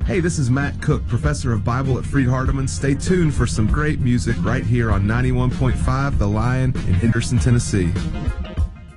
Hey, this is Matt Cook, professor of Bible at Freed-Hardeman. Stay tuned for some great music right here on 91.5 The Lion in Henderson, Tennessee.